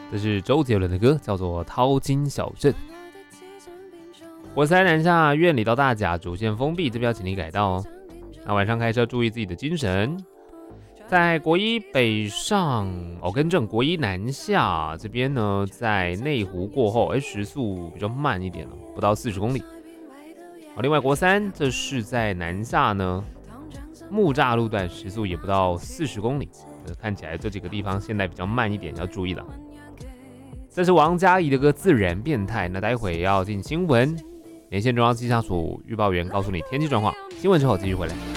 这是周杰伦的歌，叫做《淘金小镇》。国三南下院里到大甲主线封闭，这边要请你改道哦。那晚上开车注意自己的精神。在国一北上更正，国一南下这边呢，在内湖过后，时速比较慢一点不到40公里。另外国三这是在南下呢，木栅路段时速也不到40公里，看起来这几个地方现在比较慢一点，要注意了。这是王嘉怡的歌《自然变态》。那待会要进新闻，连线中央气象署预报员告诉你天气状况。新闻之后继续回来。